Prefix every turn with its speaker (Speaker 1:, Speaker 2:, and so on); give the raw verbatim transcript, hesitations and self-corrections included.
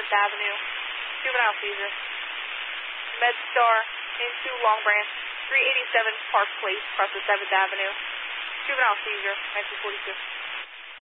Speaker 1: seventh Avenue. Juvenile seizure. MedStar into Long Branch, three eighty-seven Park Place, across the seventh Avenue. Juvenile seizure, nineteen forty-two.